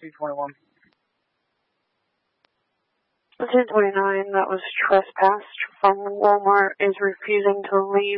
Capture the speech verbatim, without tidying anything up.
two twenty-one. ten twenty-nine, that was trespassed from Walmart, is refusing to leave